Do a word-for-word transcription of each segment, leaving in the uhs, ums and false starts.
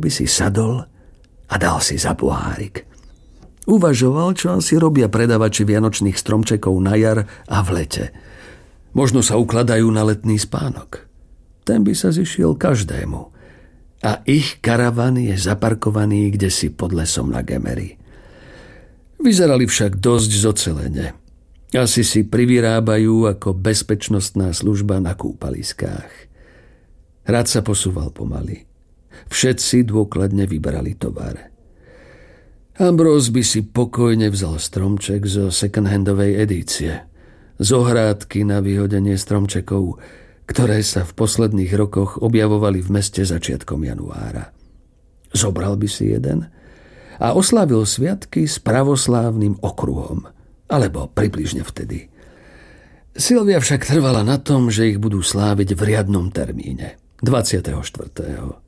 by si sadol a dal si za pohárik. Uvažoval, čo asi robia predavači vianočných stromčekov na jar a v lete. Možno sa ukladajú na letný spánok. Ten by sa zišiel každému. A ich karavan je zaparkovaný kdesi pod lesom na Gemeri. Vyzerali však dosť zocelene. Asi si privyrábajú ako bezpečnostná služba na kúpaliskách. Rád sa posúval pomaly. Všetci dôkladne vybrali tovar. Ambrose by si pokojne vzal stromček zo second-handovej edície. Z ohrádky na vyhodenie stromčekov, ktoré sa v posledných rokoch objavovali v meste začiatkom januára. Zobral by si jeden a oslávil sviatky s pravoslávnym okruhom, alebo približne vtedy. Sylvia však trvala na tom, že ich budú sláviť v riadnom termíne, dvadsiateho štvrtého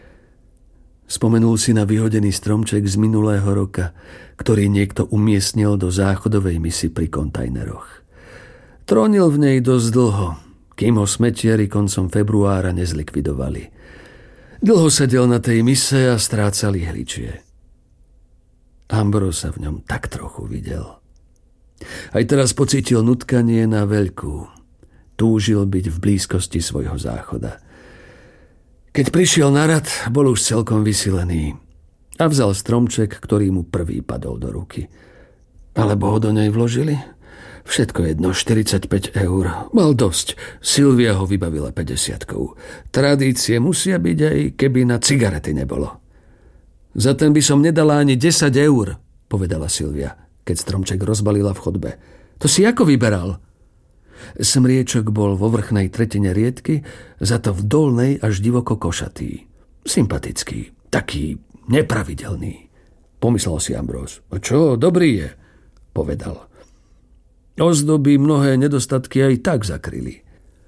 Spomenul si na vyhodený stromček z minulého roka, ktorý niekto umiestnil do záchodovej misy pri kontajneroch. Trónil v nej dosť dlho, kým ho smetiari koncom februára nezlikvidovali. Dlho sedel na tej mise a strácal ihličie. Ambrose sa v ňom tak trochu videl. Aj teraz pocítil nutkanie na veľkú. Túžil byť v blízkosti svojho záchoda. Keď prišiel na rad, bol už celkom vysilený a vzal stromček, ktorý mu prvý padol do ruky. Alebo ho do nej vložili? Všetko jedno, štyridsaťpäť eur. Mal dosť. Sylvia ho vybavila päťdesiatkou. Tradície musia byť, aj keby na cigarety nebolo. Za ten by som nedala ani desať eur, povedala Sylvia, keď stromček rozbalila v chodbe. To si ako vyberal? Smriečok bol vo vrchnej tretine riedky, za to v dolnej až divoko košatý. Sympatický, taký nepravidelný. Pomyslel si Ambrose. A čo, dobrý je, povedal. Ozdoby mnohé nedostatky aj tak zakryli.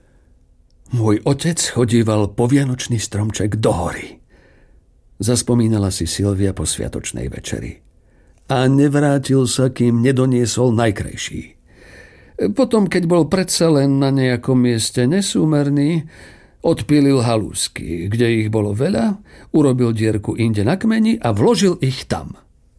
Môj otec chodíval po vianočný stromček do hory. Zaspomínala si Sylvia po sviatočnej večeri. A nevrátil sa, kým nedoniesol najkrajší. Potom, keď bol predsa len na nejakom mieste nesúmerný, odpílil halúsky, kde ich bolo veľa, urobil dierku inde na kmeni a vložil ich tam.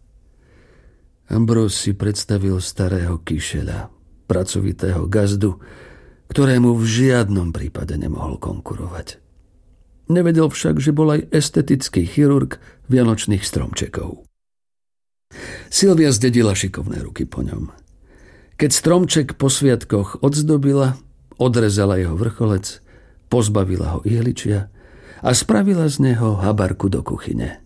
Ambrose si predstavil starého kyšeľa, pracovitého gazdu, ktorému v žiadnom prípade nemohol konkurovať. Nevedel však, že bol aj estetický chirurg vianočných stromčekov. Sylvia zdedila šikovné ruky po ňom. Keď stromček po sviatkoch odzdobila, odrezala jeho vrcholec, pozbavila ho ihličia a spravila z neho habarku do kuchyne.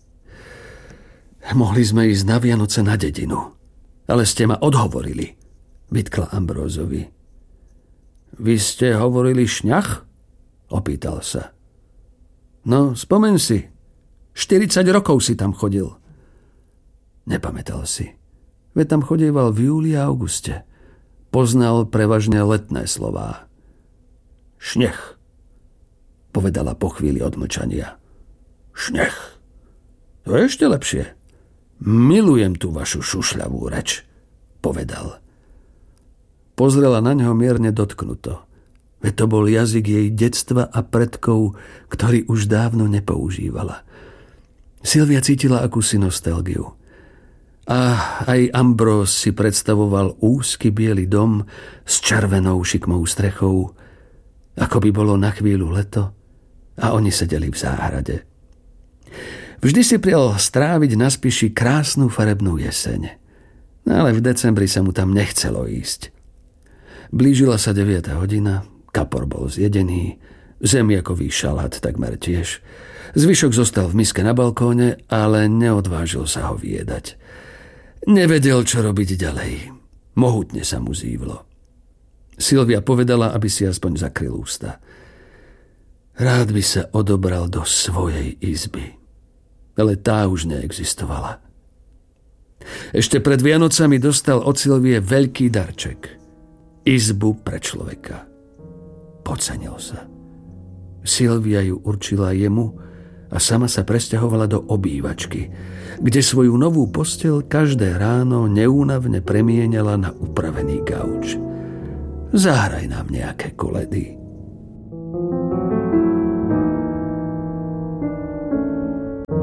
Mohli sme ísť na Vianoce na dedinu, ale ste ma odhovorili, vytkla Ambroseovi. Vy ste hovorili šňach? Opýtal sa. No, spomeň si, štyridsať rokov si tam chodil. Nepamätal si. Veď tam chodieval v júli a auguste. Poznal prevažne letné slová. Šnech, povedala po chvíli odmlčania. Šnech. To je ešte lepšie. Milujem tú vašu šušľavú reč, povedal. Pozrela na ňo mierne dotknuto. Veď to bol jazyk jej detstva a predkov, ktorý už dávno nepoužívala. Sylvia cítila akúsi nostalgiu. A aj Ambrose si predstavoval úzky biely dom s červenou šikmou strechou, ako by bolo na chvíľu leto a oni sedeli v záhrade. Vždy si prial stráviť na Spiši krásnu farebnú jeseň, ale v decembri sa mu tam nechcelo ísť. Blížila sa deviata hodina, kapor bol zjedený, zemiakový šalát takmer tiež. Zvyšok zostal v miske na balkóne, ale neodvážil sa ho vyjedať. Nevedel, čo robiť ďalej. Mohutne sa mu zívlo. Sylvia povedala, aby si aspoň zakryl ústa. Rád by sa odobral do svojej izby, ale tá už neexistovala. Ešte pred Vianocami dostal od Sylvie veľký darček. Izbu pre človeka. Podcenil sa. Sylvia ju určila jemu a sama sa presťahovala do obývačky, kde svoju novú posteľ každé ráno neúnavne premieňala na upravený gauč. Zahraj nám nejaké koledy.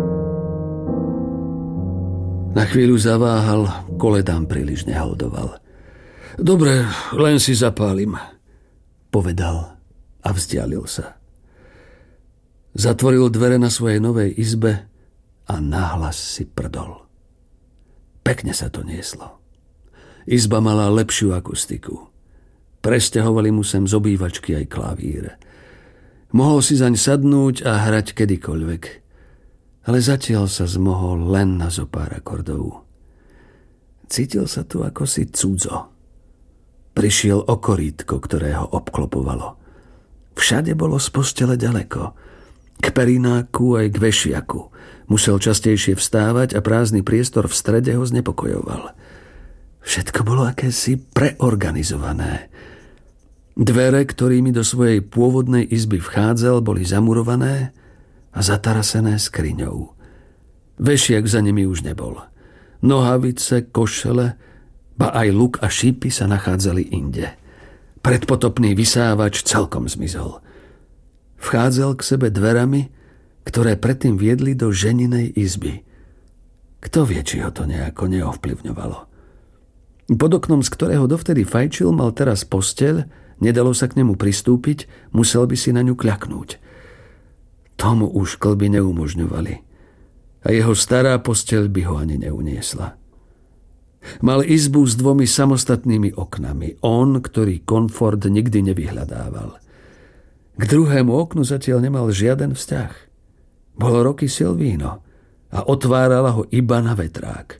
Na chvíľu zaváhal, koledám príliš neholdoval. Dobre, len si zapálim, povedal a vzdialil sa. Zatvoril dvere na svojej novej izbe a nahlas si prdol. Pekne sa to nieslo. Izba mala lepšiu akustiku. Presťahovali mu sem z obývačky aj klavír. Mohol si zaň sadnúť a hrať kedykoľvek, ale zatiaľ sa zmohol len na zo pár akordov. Cítil sa tu ako si cudzo. Prišiel o korítko, ktoré ho obklopovalo. Všade bolo z postele ďaleko. K perináku aj k vešiaku. Musel častejšie vstávať a prázdny priestor v strede ho znepokojoval. Všetko bolo akési preorganizované. Dvere, ktorými do svojej pôvodnej izby vchádzal, boli zamurované a zatarasené skriňou. Vešiak za nimi už nebol. Nohavice, košele, ba aj luk a šípy sa nachádzali inde. Predpotopný vysávač celkom zmizol. Vchádzal k sebe dverami, ktoré predtým viedli do ženinej izby. Kto vie, či ho to nejako neovplyvňovalo. Pod oknom, z ktorého dovtedy fajčil, mal teraz posteľ, nedalo sa k nemu pristúpiť, musel by si na ňu kľaknúť. Tomu už kĺby neumožňovali. A jeho stará posteľ by ho ani neuniesla. Mal izbu s dvomi samostatnými oknami. On, ktorý komfort nikdy nevyhľadával. K druhému oknu zatiaľ nemal žiaden vzťah. Bolo roky Silvíno a otvárala ho iba na vetrák.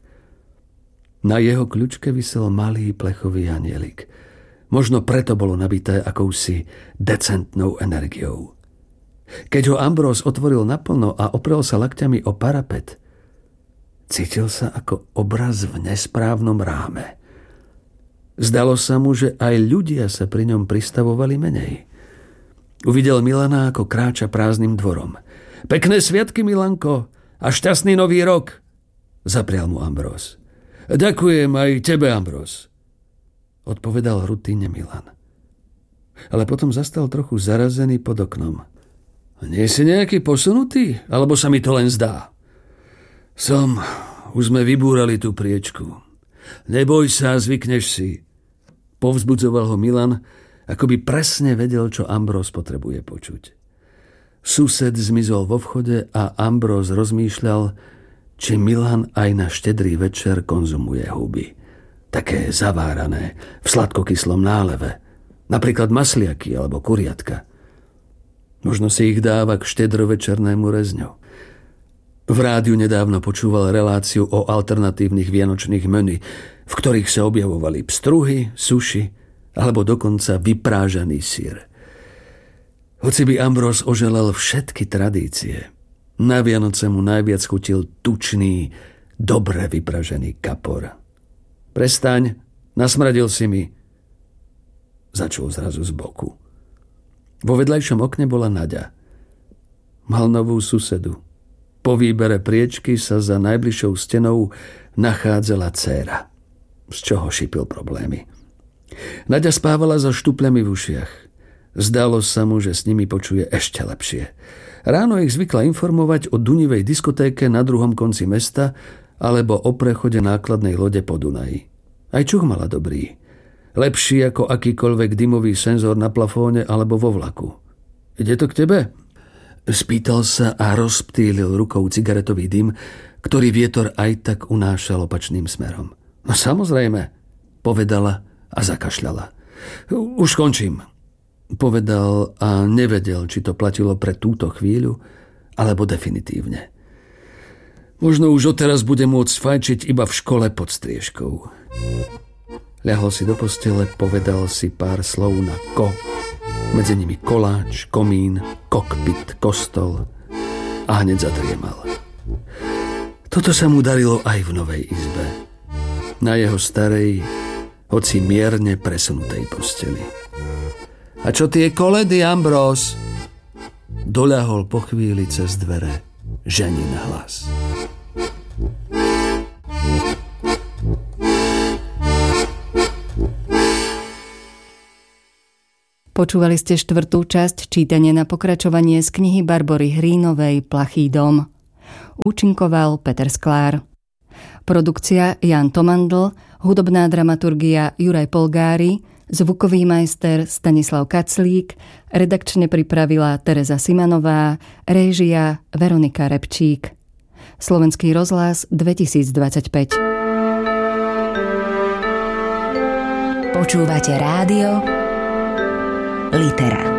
Na jeho kľučke visel malý plechový anielik. Možno preto bolo nabité akousi decentnou energiou. Keď ho Ambrós otvoril naplno a oprel sa lakťami o parapet, cítil sa ako obraz v nesprávnom ráme. Zdalo sa mu, že aj ľudia sa pri ňom pristavovali menej. Uvidel Milana, ako kráča prázdnym dvorom. Pekné sviatky, Milanko, a šťastný nový rok, zaprial mu Ambrós. Ďakujem aj tebe, Ambrós, odpovedal rutíne Milan. Ale potom zastal trochu zarazený pod oknom. Nie si nejaký posunutý, alebo sa mi to len zdá? Som, už sme vybúrali tú priečku. Neboj sa, zvykneš si. Povzbudzoval ho Milan, ako by presne vedel, čo Ambrós potrebuje počuť. Sused zmizol vo vchode a Ambrós rozmýšľal, či Milan aj na štedrý večer konzumuje huby. Také zavárané, v sladkokyslom náleve. Napríklad masliaky alebo kuriatka. Možno si ich dáva k štedrovečernému rezňu. V rádiu nedávno počúval reláciu o alternatívnych vianočných menu, v ktorých sa objavovali pstruhy, suši alebo dokonca vyprážaný syr. Hoci by Ambrós oželel všetky tradície, na Vianoce mu najviac chutil tučný, dobre vypražený kapor. Prestaň, nasmradil si mi, začul zrazu z boku. Vo vedľajšom okne bola Naďa. Mal novú susedu. Po výbere priečky sa za najbližšou stenou nachádzala dcéra, z čoho šípil problémy. Naďa spávala so štupľami v ušiach. Zdalo sa mu, že s nimi počuje ešte lepšie. Ráno ich zvykla informovať o dunivej diskotéke na druhom konci mesta alebo o prechode nákladnej lode po Dunaji. Aj čuch mala dobrý. Lepší ako akýkoľvek dymový senzor na plafóne alebo vo vlaku. Ide to k tebe? Spýtal sa a rozptýlil rukou cigaretový dym, ktorý vietor aj tak unášal opačným smerom. No samozrejme, povedala a zakašľala. Už končím, povedal a nevedel, či to platilo pre túto chvíľu, alebo definitívne. Možno už odteraz bude môcť fajčiť iba v škole pod striežkou. Ľahol si do postele, povedal si pár slov na ko, medzi nimi koláč, komín, kokpit, kostol a hneď zadriemal. Toto sa mu darilo aj v novej izbe. Na jeho starej, hoci mierne presunutej posteli. A čo tie koledy, Ambrós? Doľahol po chvíli cez dvere ženin hlas. Počúvali ste štvrtú časť čítania na pokračovanie z knihy Barbory Hrínovej Plachý dom. Účinkoval Peter Sklár. Produkcia Jan Tomandl, hudobná dramaturgia Juraj Polgári, zvukový majster Stanislav Kaclík, redakčne pripravila Tereza Simanová, réžia Veronika Repčík. Slovenský rozhlas dvetisícdvadsaťpäť. Počúvate rádio Litera.